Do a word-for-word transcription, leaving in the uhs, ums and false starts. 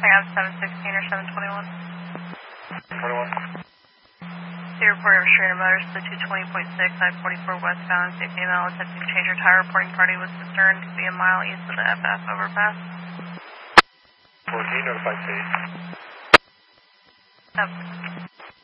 I have seven sixteen or seven twenty-one. twenty-one. The report of restraining motors to the two twenty point six, I forty-four westbound. A female attempting to change her tire. Reporting party was concerned to be a mile east of the F F overpass. fourteen, notified state. Yep.